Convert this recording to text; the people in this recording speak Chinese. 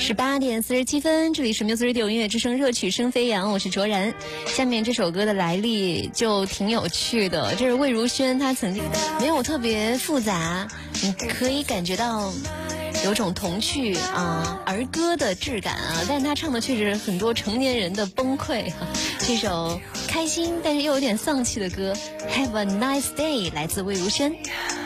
18:47，这里是 Music Radio 音乐之声热曲声飞扬，我是卓然。下面这首歌的来历就挺有趣的，这是魏如萱，她曾经没有特别复杂，你可以感觉到有种童趣儿歌的质感但她唱的却是很多成年人的崩溃这首开心但是又有点丧气的歌 Have a Nice Day 来自魏如萱。